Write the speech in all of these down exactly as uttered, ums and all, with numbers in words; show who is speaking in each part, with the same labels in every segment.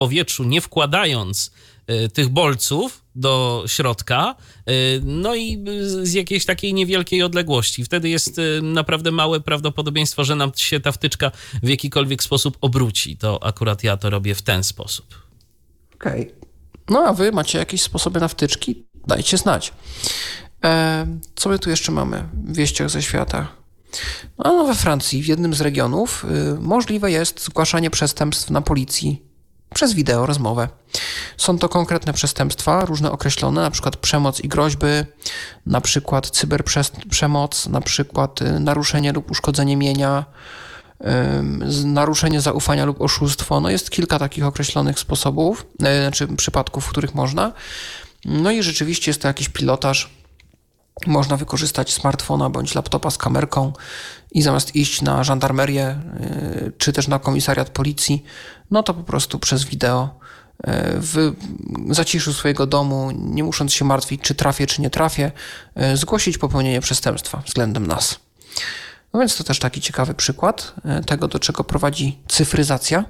Speaker 1: powietrzu, nie wkładając tych bolców do środka, no i z jakiejś takiej niewielkiej odległości. Wtedy jest naprawdę małe prawdopodobieństwo, że nam się ta wtyczka w jakikolwiek sposób obróci. To akurat ja to robię w ten sposób.
Speaker 2: Okej. Okay. No a wy macie jakieś sposoby na wtyczki? Dajcie znać. E, co my tu jeszcze mamy w wieściach ze świata? No, we Francji, w jednym z regionów, y, możliwe jest zgłaszanie przestępstw na policji przez wideo rozmowę. Są to konkretne przestępstwa, różne określone, na przykład przemoc i groźby, na przykład cyberprzemoc, na przykład naruszenie lub uszkodzenie mienia, naruszenie zaufania lub oszustwo. No jest kilka takich określonych sposobów, znaczy przypadków, w których można. No i rzeczywiście jest to jakiś pilotaż. Można wykorzystać smartfona bądź laptopa z kamerką i zamiast iść na żandarmerię czy też na komisariat policji, no to po prostu przez wideo w zaciszu swojego domu, nie musząc się martwić, czy trafię, czy nie trafię, zgłosić popełnienie przestępstwa względem nas. No więc to też taki ciekawy przykład tego, do czego prowadzi cyfryzacja.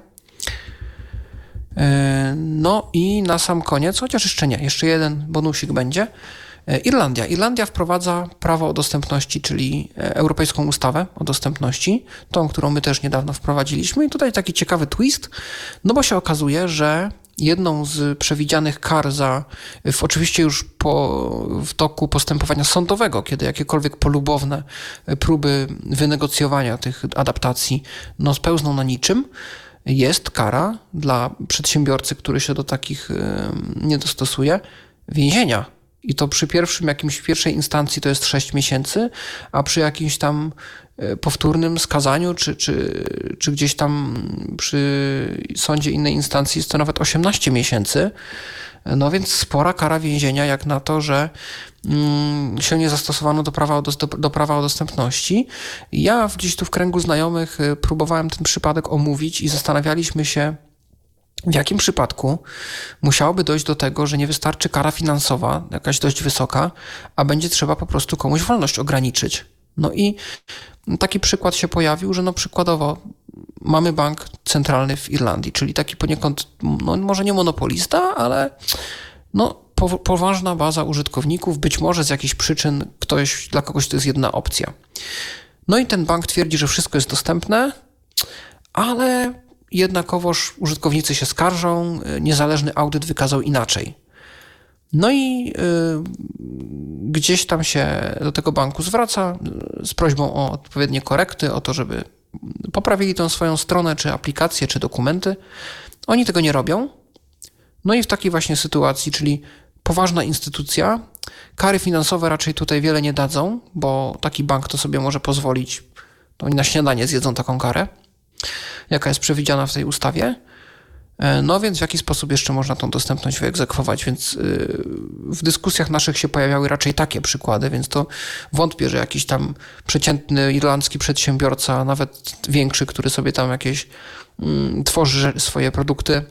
Speaker 2: No i na sam koniec, chociaż jeszcze nie, jeszcze jeden bonusik będzie. Irlandia. Irlandia wprowadza prawo o dostępności, czyli Europejską Ustawę o Dostępności, tą, którą my też niedawno wprowadziliśmy. I tutaj taki ciekawy twist, no bo się okazuje, że jedną z przewidzianych kar za, w, oczywiście już po, w toku postępowania sądowego, kiedy jakiekolwiek polubowne próby wynegocjowania tych adaptacji no, spełzną na niczym, jest kara dla przedsiębiorcy, który się do takich y, nie dostosuje, więzienia. I to przy pierwszym jakimś pierwszej instancji to jest sześć miesięcy, a przy jakimś tam powtórnym skazaniu, czy, czy, czy gdzieś tam przy sądzie innej instancji jest to nawet osiemnaście miesięcy. No więc spora kara więzienia jak na to, że mm, się nie zastosowano do prawa, o do, do prawa o dostępności. Ja gdzieś tu w kręgu znajomych próbowałem ten przypadek omówić i zastanawialiśmy się, w jakim przypadku musiałoby dojść do tego, że nie wystarczy kara finansowa, jakaś dość wysoka, a będzie trzeba po prostu komuś wolność ograniczyć. No i taki przykład się pojawił, że no przykładowo mamy bank centralny w Irlandii, czyli taki poniekąd, no może nie monopolista, ale no po, poważna baza użytkowników, być może z jakichś przyczyn ktoś, dla kogoś to jest jedna opcja. No i ten bank twierdzi, że wszystko jest dostępne, ale jednakowoż użytkownicy się skarżą, niezależny audyt wykazał inaczej. No i y, gdzieś tam się do tego banku zwraca z prośbą o odpowiednie korekty, o to, żeby poprawili tą swoją stronę, czy aplikację, czy dokumenty. Oni tego nie robią. No i w takiej właśnie sytuacji, czyli poważna instytucja, kary finansowe raczej tutaj wiele nie dadzą, bo taki bank to sobie może pozwolić, to oni na śniadanie zjedzą taką karę, jaka jest przewidziana w tej ustawie. No więc w jaki sposób jeszcze można tą dostępność wyegzekwować, więc w dyskusjach naszych się pojawiały raczej takie przykłady, więc to wątpię, że jakiś tam przeciętny irlandzki przedsiębiorca, nawet większy, który sobie tam jakieś mm, tworzy swoje produkty,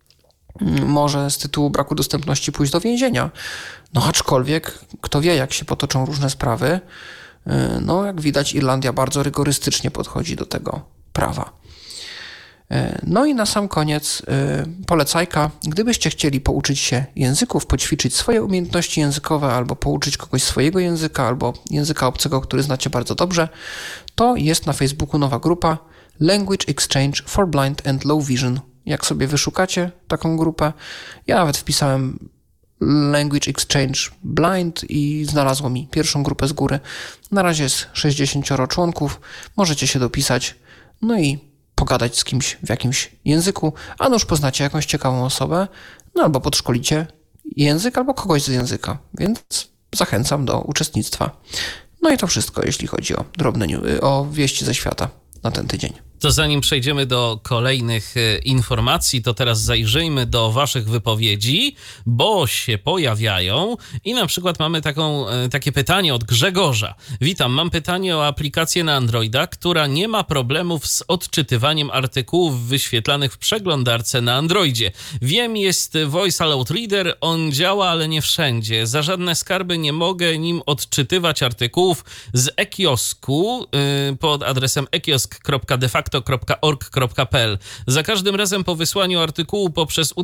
Speaker 2: może z tytułu braku dostępności pójść do więzienia. No aczkolwiek, kto wie, jak się potoczą różne sprawy, no jak widać Irlandia bardzo rygorystycznie podchodzi do tego prawa. No i na sam koniec yy, polecajka. Gdybyście chcieli pouczyć się języków, poćwiczyć swoje umiejętności językowe albo pouczyć kogoś swojego języka albo języka obcego, który znacie bardzo dobrze, to jest na Facebooku nowa grupa Language Exchange for Blind and Low Vision. Jak sobie wyszukacie taką grupę, ja nawet wpisałem Language Exchange Blind i znalazło mi pierwszą grupę z góry. Na razie jest sześćdziesięcioro członków, możecie się dopisać, no i pogadać z kimś w jakimś języku, a nuż poznacie jakąś ciekawą osobę, no albo podszkolicie język, albo kogoś z języka, więc zachęcam do uczestnictwa. No i to wszystko, jeśli chodzi o drobne, o wieści ze świata na ten tydzień.
Speaker 1: To zanim przejdziemy do kolejnych informacji, to teraz zajrzyjmy do waszych wypowiedzi, bo się pojawiają i na przykład mamy taką, takie pytanie od Grzegorza. Witam, mam pytanie o aplikację na Androida, która nie ma problemów z odczytywaniem artykułów wyświetlanych w przeglądarce na Androidzie. Wiem, jest Voice Allowed Reader, on działa, ale nie wszędzie. Za żadne skarby nie mogę nim odczytywać artykułów z e-kiosku yy, pod adresem e kiosk kropka de facto gazeta kropka org kropka p l. Za każdym razem po wysłaniu artykułu poprzez